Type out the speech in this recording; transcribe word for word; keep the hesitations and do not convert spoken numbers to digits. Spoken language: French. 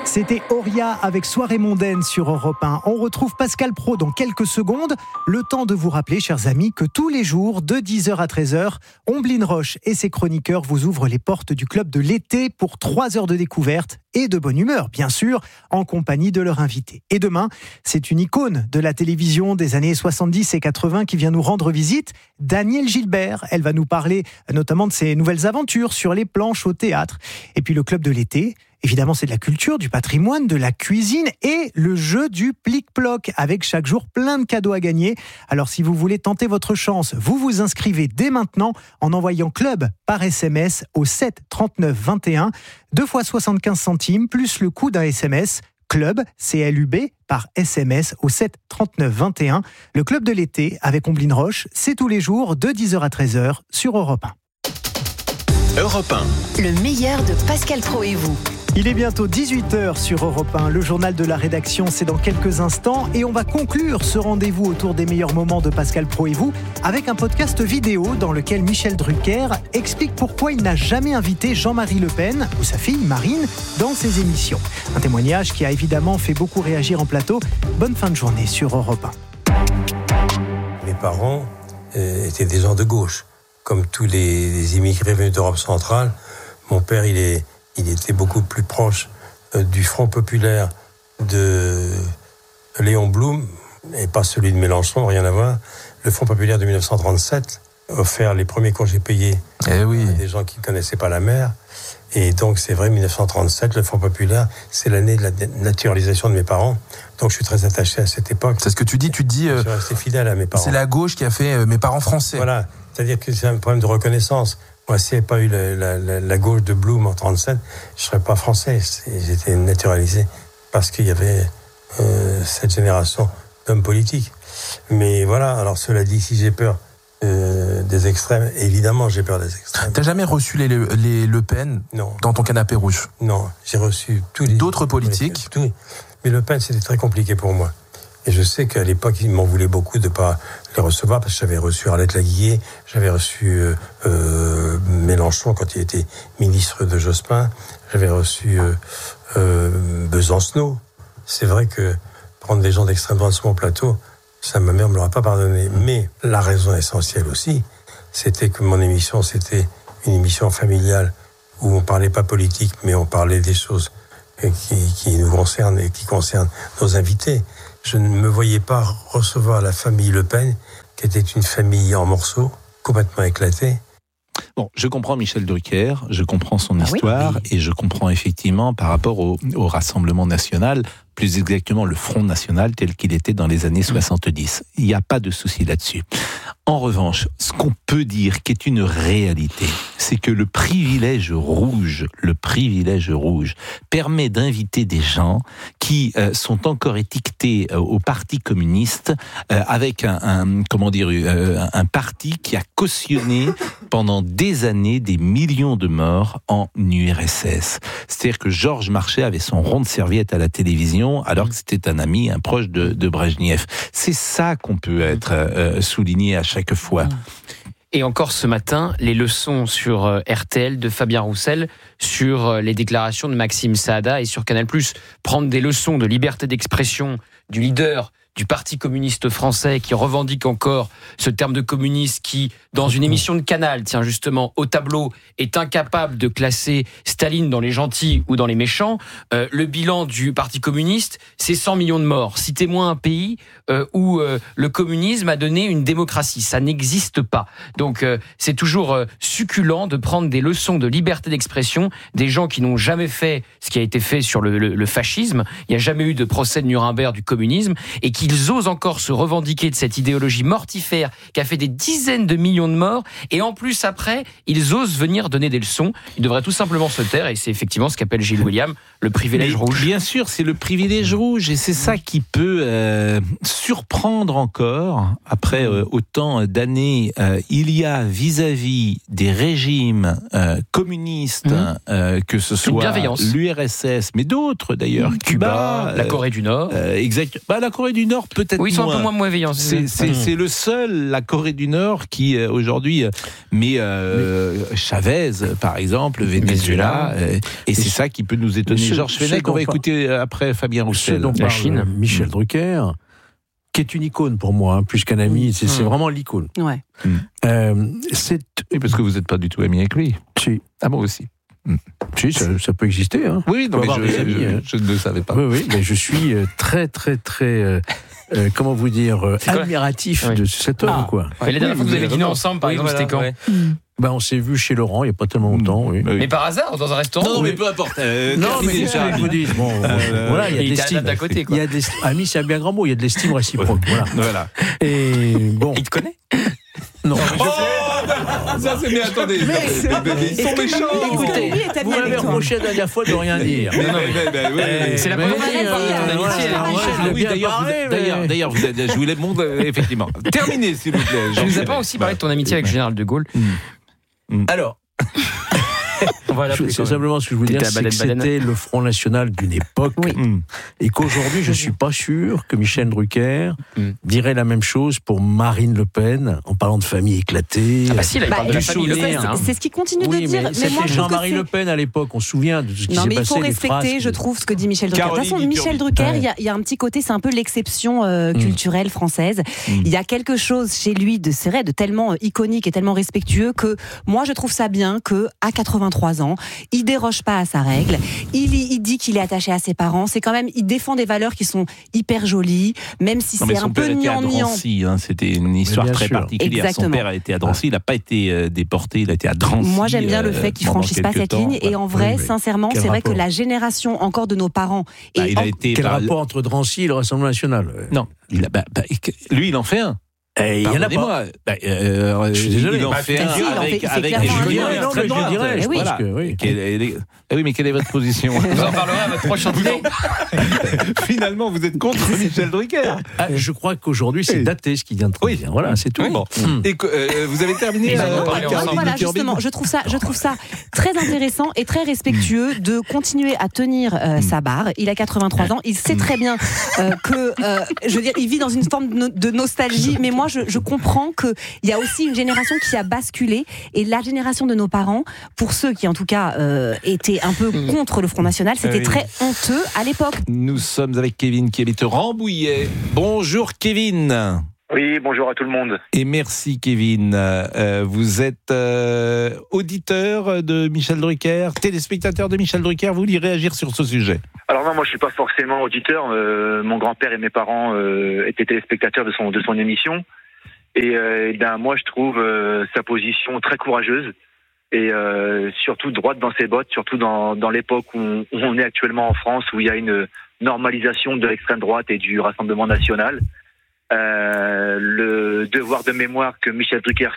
C'était Auria avec Soirée mondaine sur Europe un. On retrouve Pascal Praud dans quelques secondes. Le temps de vous rappeler, chers amis, que tous les jours, de dix heures à treize heures, Omblin Roche et ses chroniqueurs vous ouvrent les portes du club de l'été pour trois heures de découverte et de bonne humeur, bien sûr, en compagnie de leur invité. Et demain, c'est une icône de la télévision des années soixante-dix et quatre-vingts qui vient nous rendre visite, Danielle Gilbert. Elle va nous parler notamment de ses nouvelles aventures sur les planches au théâtre. Et puis le club de l'été, évidemment, c'est de la culture, du patrimoine, de la cuisine et le jeu du plic-ploc avec chaque jour plein de cadeaux à gagner. Alors, si vous voulez tenter votre chance, vous vous inscrivez dès maintenant en envoyant club par S M S au sept trente-neuf vingt et un, deux fois soixante-quinze centimes plus le coût d'un S M S. Club, C L U B, par S M S au sept trente-neuf vingt et un. Le club de l'été avec Omblin Roche, c'est tous les jours de dix heures à treize heures sur Europe un. Europe un. Le meilleur de Pascal Praud et vous. Il est bientôt dix-huit heures sur Europe un. Le journal de la rédaction, c'est dans quelques instants. Et on va conclure ce rendez-vous autour des meilleurs moments de Pascal Praud et vous avec un podcast vidéo dans lequel Michel Drucker explique pourquoi il n'a jamais invité Jean-Marie Le Pen ou sa fille Marine dans ses émissions. Un témoignage qui a évidemment fait beaucoup réagir en plateau. Bonne fin de journée sur Europe un. Mes parents euh, étaient des gens de gauche. Comme tous les, les immigrés venus d'Europe centrale, mon père, il, est, il était beaucoup plus proche euh, du Front populaire de Léon Blum, et pas celui de Mélenchon, rien à voir. Le Front populaire de dix-neuf cent trente-sept, offert les premiers congés payés eh oui. à des gens qui ne connaissaient pas la mer. Et donc, c'est vrai, dix-neuf cent trente-sept, le Front populaire, c'est l'année de la naturalisation de mes parents. Donc, je suis très attaché à cette époque. C'est ce que tu dis, tu te dis... Euh, je suis resté fidèle à mes parents. C'est la gauche qui a fait euh, mes parents français. Voilà. C'est-à-dire que c'est un problème de reconnaissance. Moi, s'il n'y avait pas eu la, la, la, la gauche de Blum en trente-sept, je ne serais pas français. J'étais naturalisé parce qu'il y avait euh, cette génération d'hommes politiques. Mais voilà, alors cela dit, si j'ai peur euh, des extrêmes, évidemment j'ai peur des extrêmes. T'as jamais reçu les, les Le Pen non. dans ton canapé rouge? Non, j'ai reçu tous les... D'autres politiques tous les, Mais Le Pen, c'était très compliqué pour moi. Et je sais qu'à l'époque, ils m'en voulaient beaucoup de ne pas les recevoir, parce que j'avais reçu Arlette Laguillet, j'avais reçu euh, euh, Mélenchon quand il était ministre de Jospin, j'avais reçu euh, euh, Besancenot. C'est vrai que prendre des gens d'extrême droite sur mon plateau, ça, ma mère ne me l'aura pas pardonné. Mais la raison essentielle aussi, c'était que mon émission, c'était une émission familiale où on ne parlait pas politique, mais on parlait des choses qui, qui nous concernent et qui concernent nos invités. Je ne me voyais pas recevoir la famille Le Pen, qui était une famille en morceaux, complètement éclatée. Bon, je comprends Michel Drucker, je comprends son ah histoire, oui. et je comprends effectivement par rapport au, au Rassemblement national, plus exactement le Front national tel qu'il était dans les années soixante-dix. Il n'y a pas de souci là-dessus. En revanche, ce qu'on peut dire qui est une réalité, c'est que le privilège rouge, le privilège rouge, permet d'inviter des gens qui euh, sont encore étiquetés euh, au Parti communiste euh, avec un, un comment dire euh, un parti qui a cautionné pendant des années des millions de morts en U R S S. C'est-à-dire que Georges Marchais avait son rond de serviette à la télévision alors que c'était un ami, un proche de, de Brejnev. C'est ça qu'on peut être euh, souligné à chaque fois. Et encore ce matin, les leçons sur R T L de Fabien Roussel, sur les déclarations de Maxime Saada et sur Canal plus. Prendre des leçons de liberté d'expression du leader du Parti communiste français qui revendique encore ce terme de communiste qui, dans une émission de Canal, tiens justement, au tableau, est incapable de classer Staline dans les gentils ou dans les méchants. Euh, le bilan du Parti communiste, c'est cent millions de morts. Citez-moi un pays euh, où euh, le communisme a donné une démocratie. Ça n'existe pas. Donc euh, c'est toujours euh, succulent de prendre des leçons de liberté d'expression des gens qui n'ont jamais fait ce qui a été fait sur le, le, le fascisme. Il n'y a jamais eu de procès de Nuremberg du communisme et qui ils osent encore se revendiquer de cette idéologie mortifère qui a fait des dizaines de millions de morts, et en plus après, ils osent venir donner des leçons. Ils devraient tout simplement se taire, et c'est effectivement ce qu'appelle Gilles William le privilège Mais, rouge. Bien sûr, c'est le privilège rouge, et c'est ça qui peut euh, surprendre encore, après euh, autant d'années. Euh, il y a vis-à-vis des régimes euh, communistes, mmh. euh, que ce soit l'U R S S, mais d'autres d'ailleurs, mmh. Cuba, Cuba, la Corée du Nord. Euh, exact. Bah, la Corée du Nord, Nord, peut-être Oui, ils sont moins. un peu moins malveillants. C'est, c'est, c'est le seul, la Corée du Nord, qui euh, aujourd'hui euh, met euh, Chavez, par exemple, Venezuela, euh, et c'est ça qui peut nous étonner. ce- Georges ce Fenech, on va dont écouter euh, après Fabien Ce Roussel. dont La parle Chine. Michel Drucker, qui est une icône pour moi, hein, plus qu'un ami, c'est, c'est Mm. vraiment l'icône. Ouais. Euh, c'est, Oui, parce que vous n'êtes pas du tout ami avec lui. si, Ah bon, aussi. si ça, ça peut exister. Hein. Oui, non, Faut mais avoir je, des amis, je- hein. je ne le savais pas. Oui, oui, mais je suis euh, très, très, très, euh, euh, comment vous dire, euh, C'est quoi admiratif Oui. de cet homme, Ah. quoi. Mais la dernière fois que vous avez dîné raison. ensemble, par Oui, exemple, voilà, c'était quand ouais. Ben, on s'est vu chez Laurent il n'y a pas tellement longtemps. Oui. Oui. Mais par hasard, dans un restaurant Non, non, ou- mais peu importe. Euh, Non, mais terminez, c'est cher ça que je ami. vous dis. Bon, Euh, voilà, il y a il de était à la l'estime. table d'à côté, Il quoi. y a de l'estime. Ami, c'est un bien grand mot. Il y a de l'estime réciproque. Voilà. Voilà. Et bon, Il te connaît non. Ça, c'est bien, attendez. Ils sont méchants. Écoutez, lui était vous bien m'avez avec toi reproché la dernière fois de rien dire. Mais non, mais, mais, oui, oui. C'est la Mais première fois oui, qu'on parle de ton euh, amitié, voilà, là. ouais, Ah je l'ai oui, bien d'ailleurs, parlé, vous- d'ailleurs, mais- d'ailleurs, vous êtes- je voulais montre, euh, effectivement. Terminez, s'il vous plaît. Je vous ai pas aussi parlé de ton amitié avec le général de Gaulle. Alors, On va je- l'appeler c'est quand même. simplement ce que je voulais T'étais dire, à c'est que Baden-Baden. c'était le Front National d'une époque, Oui. Mm. et qu'aujourd'hui, je suis pas sûr que Michel Drucker Mm. dirait la même chose pour Marine Le Pen, en parlant de famille éclatée. Ah bah si, là, il Bah, parle de la du famille Le souvenir, Pen. hein. C'est c'est ce qu'il continue Oui, de dire. mais Mais, c'était moi, je trouve que Jean-Marie c'est- Le Pen à l'époque, on se souvient de ce qui Non, s'est mais il passé. faut les respecter, phrases je que- trouve, ce que dit Michel Drucker. De toute Caroline façon, Michel Iturbi. Drucker, Ouais. il y, a- il y a un petit côté, c'est un peu l'exception euh, Mm. culturelle française. Il y a quelque chose chez lui de, c'est vrai, de tellement euh, iconique et tellement respectueux que moi, je trouve ça bien que à quatre-vingt-trois ans, il déroge pas à sa règle. Il, il dit qu'il est attaché à ses parents. C'est quand même, il défend des valeurs qui sont hyper jolies, même si Non, mais c'est son un peu père était à gnangnan. Drancy, hein, c'était une histoire bien très sûr. particulière. Exactement. Son père a été à Drancy, il n'a pas été euh, déporté, il a été à Drancy. Moi, j'aime bien le euh, fait qu'il pendant franchisse pas quelques cette temps. ligne. Et en vrai, Oui, oui. sincèrement, Quel c'est vrai que rapport la génération encore de nos parents Bah, et il a en- été Quel par- rapport entre Drancy et le Rassemblement National? Non, il a, bah, bah, lui, il en fait un. Eh, il y en a pas. Pardonnez-moi. Bah, euh, Je suis désolé. Il en Bah, fait si, un il en fait- avec, c'est avec clairement des un Julien lien. Non, mais extrême je le droite. dirais, je Eh oui. pense que oui. Quelle est- Ah oui, mais quelle est votre position On en parlera à votre prochain dîner. Finalement, vous êtes contre Michel Drucker. Ah, je crois qu'aujourd'hui, c'est Oui. daté ce qui vient de Oui. dire. Voilà, c'est tout. Oui. Bon. Mm. Et que, euh, vous avez terminé. Ils en ont euh, parlé Caroline ensemble. Voilà, Turbine justement, je trouve ça, je trouve ça très intéressant et très respectueux de continuer à tenir euh, sa barre. Il a quatre-vingt-trois ans, il sait très bien euh, que, euh, je veux dire, il vit dans une forme de, no- de nostalgie. Mais moi, je, je comprends que il y a aussi une génération qui a basculé et la génération de nos parents, pour ceux qui en tout cas euh, étaient un peu contre le Front National, c'était Oui. très honteux à l'époque. Nous sommes avec Kevin qui habite Rambouillet. Bonjour Kevin. Oui, bonjour à tout le monde. Et merci Kevin. Euh, vous êtes euh, auditeur de Michel Drucker, téléspectateur de Michel Drucker. Vous voulez réagir sur ce sujet? Alors non, moi je suis pas forcément auditeur. Euh, mon grand-père et mes parents euh, étaient téléspectateurs de son de son émission. Et euh, ben moi je trouve euh, sa position très courageuse et euh, surtout droite dans ses bottes, surtout dans dans l'époque où on, où on est actuellement en France, où il y a une normalisation de l'extrême droite et du Rassemblement national. Euh, le devoir de mémoire que Michel Drucker